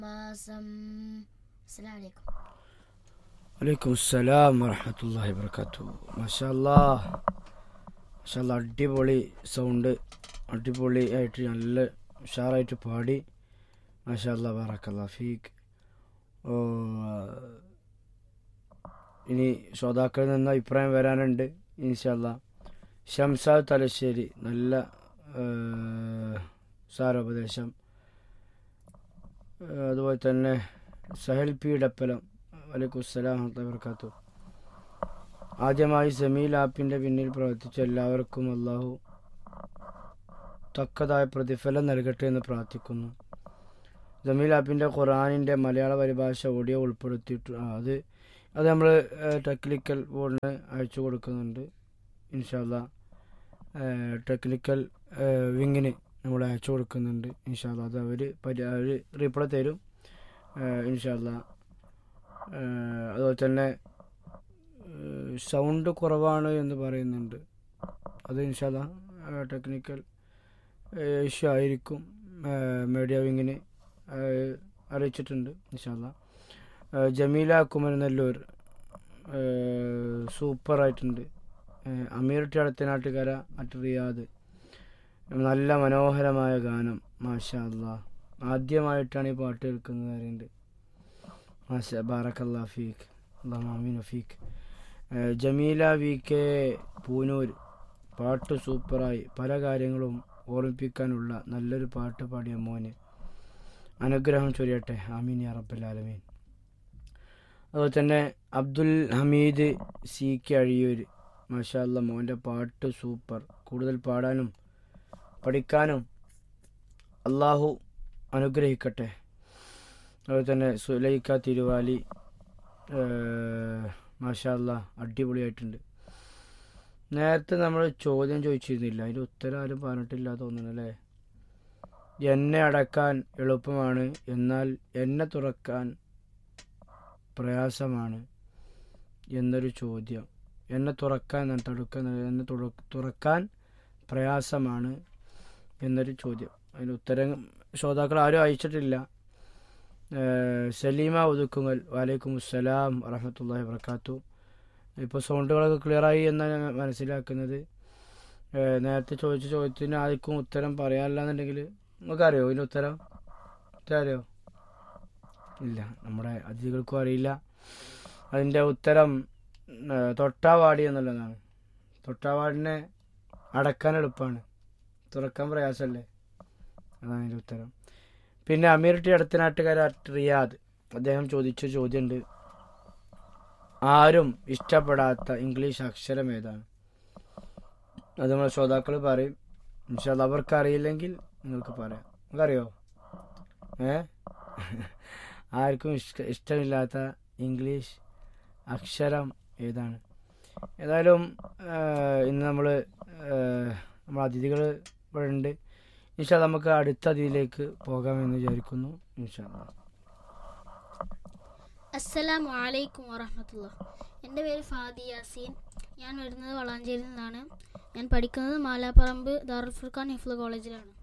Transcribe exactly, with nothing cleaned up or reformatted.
മാസം. അസ്സലാമു അലൈക്കും. വലൈക്കും അസ്സലാം വറഹ്മത്തുള്ളാഹി വബറകാതുഹു. മാഷാ അല്ലാഹ് മാഷാ അല്ലാഹ് അടിപൊളി സൗണ്ട്, അടിപൊളി ആയിട്ട് നല്ല ഉഷാറായിട്ട് പാടി. മാഷാ അല്ലാഹ് ബറക്കല്ലാഹു ഫീക്ക്. ഓ, ഇനി ശ്രോതാക്കളിൽ നിന്ന് അഭിപ്രായം വരാനുണ്ട് ഇൻഷാ അല്ലാഹ്. ഷംസാദ് തലശ്ശേരി നല്ല സാരോപദേശം. അതുപോലെ തന്നെ സഹൽ പി ഡപ്പലം, വലൈക്കും അസ്സലാം വറഹ്മത്തുള്ളാഹി വബറകാതുഹു. ആദ്യമായി സമീൽ ആപ്പിൻ്റെ പിന്നിൽ പ്രവർത്തിച്ച എല്ലാവർക്കും അല്ലാഹു തക്കതായ പ്രതിഫലം നൽകട്ടെ എന്ന് പ്രാർത്ഥിക്കുന്നു. ജമീൽ ആപ്പിൻ്റെ ഖുർആനിൻ്റെ മലയാള പരിഭാഷ ഓഡിയോ ഉൾപ്പെടുത്തിയിട്ട് അത് അത് നമ്മൾ ടെക്നിക്കൽ ബോർഡിന് അയച്ചു കൊടുക്കുന്നുണ്ട് ഇൻഷാ അല്ലാഹ്. ടെക്നിക്കൽ വിങ്ങിന് നമ്മൾ അയച്ചു കൊടുക്കുന്നുണ്ട് ഇൻഷാ അല്ലാഹ്. അത് അവർ പരി അവർ റീപ്ലൈ തരും ഇൻഷാ അല്ലാഹ്. അതുപോലെ തന്നെ സൗണ്ട് കുറവാണ് എന്ന് പറയുന്നുണ്ട്. അത് ഇൻഷാ അല്ലാഹ് ടെക്നിക്കൽ ഇഷ്യൂ ആയിരിക്കും. മീഡിയ വിങ്ങിന് അറിയിച്ചിട്ടുണ്ട് ഇൻഷാ അല്ലാഹ്. ജമീല കുമരനെല്ലൂർ സൂപ്പറായിട്ടുണ്ട്. അമീർ ടി അടുത്തനാട്ടുകര അറ്റ് റിയാദ്, നല്ല മനോഹരമായ ഗാനം. മാഷാ അല്ലാഹ്, ആദ്യമായിട്ടാണ് ഈ പാട്ട് കേൾക്കുന്നത് അറിയുന്നുണ്ട്. മാഷാ ബാറക്കല്ലാഹു ഫീക്ക്, അല്ലാഹു ആമീൻ ഫീക്ക്. ജമീല വി കെ പൂനൂർ, പാട്ട് സൂപ്പറായി, പല കാര്യങ്ങളും ഓർമ്മിപ്പിക്കാനുള്ള നല്ലൊരു പാട്ട് പാടിയ മോന് അനുഗ്രഹം ചൊരിയട്ടെ, ആമീൻ യാ റബ്ബൽ ആലമീൻ. അതുപോലെ തന്നെ അബ്ദുൽ ഹമീദ് സി കെ അഴിയൂർ, മാഷാ അല്ലാഹ് മോൻ്റെ പാട്ട് സൂപ്പർ, കൂടുതൽ പാടാനും പഠിക്കാനും അള്ളാഹു അനുഗ്രഹിക്കട്ടെ. അതുപോലെ തന്നെ സുലൈഖ തിരുവാലി, മാഷാ അല്ലാഹ് അടിപൊളിയായിട്ടുണ്ട്. നേരത്തെ നമ്മൾ ചോദ്യം ചോദിച്ചിരുന്നില്ല, അതിൻ്റെ ഉത്തരം ആരും പറഞ്ഞിട്ടില്ല തോന്നുന്നല്ലേ. എന്നെ അടക്കാൻ എളുപ്പമാണ്, എന്നാൽ എന്നെ തുറക്കാൻ പ്രയാസമാണ് എന്നൊരു ചോദ്യം. എന്നെ തുറക്കാൻ തടുക്കാൻ എന്നെ തുറക്കാൻ പ്രയാസമാണ് എന്നൊരു ചോദ്യം. അതിന് ഉത്തരം ശ്രോതാക്കൾ ആരും അയച്ചിട്ടില്ല. സലീമ ഒതുക്കുങ്ങൽ, വലൈക്കും അസ്സലാം വറഹ്മത്തുള്ളാഹി വബറകാതുഹു. ഇപ്പോൾ സൗണ്ടുകളൊക്കെ ക്ലിയറായി എന്നാണ് ഞാൻ മനസ്സിലാക്കുന്നത്. നേരത്തെ ചോദിച്ച ചോദ്യത്തിന് ആർക്കും ഉത്തരം പറയാനില്ല എന്നുണ്ടെങ്കിൽ നമുക്കറിയോ ഇതിൻ്റെ ഉത്തരം? ഉത്തരം അറിയോ? ഇല്ല, നമ്മുടെ അതിഥികൾക്കും അറിയില്ല. അതിൻ്റെ ഉത്തരം തൊട്ടാവാടി എന്നുള്ളതാണ്. തൊട്ടാവാടിനെ അടക്കാൻ എളുപ്പമാണ്, തുറക്കാൻ പ്രയാസമല്ലേ, അതാണ് അതിൻ്റെ ഉത്തരം. പിന്നെ അമീർ ടി അടുത്തനാട്ടുകാര റിയാദ്, അദ്ദേഹം ചോദിച്ച ചോദ്യമുണ്ട്, ആരും ഇഷ്ടപ്പെടാത്ത ഇംഗ്ലീഷ് അക്ഷരം ഏതാണ്? അത് നമ്മൾ ശ്രോതാക്കൾ പറയും ഇൻഷാ അല്ലാഹ്. അവർക്ക് അറിയില്ലെങ്കിൽ നിങ്ങൾക്ക് പറയാം. നിങ്ങൾക്കറിയോ? ഏ ആർക്കും ഇഷ്ട ഇഷ്ടമില്ലാത്ത ഇംഗ്ലീഷ് അക്ഷരം ഏതാണ്? ഏതായാലും ഇന്ന് നമ്മൾ നമ്മൾ അതിഥികൾ ഇവിടെ ഉണ്ട്. ഇൻഷാ അല്ലാഹ് നമുക്ക് അടുത്ത അതിഥിയിലേക്ക് പോകാമെന്ന് വിചാരിക്കുന്നു ഇൻഷാ അല്ലാഹ്. അസ്സലാമു അലൈക്കും വറഹ്മത്തുള്ളാഹി. എൻ്റെ പേര് ഫാദി യാസീൻ. ഞാൻ വരുന്നത് വളാഞ്ചേരിയിൽ നിന്നാണ്. ഞാൻ പഠിക്കുന്നത് മാലാപ്പറമ്പ് ദാറുൽ ഫുർഖാൻ ഹിഫ്ള് കോളേജിലാണ്.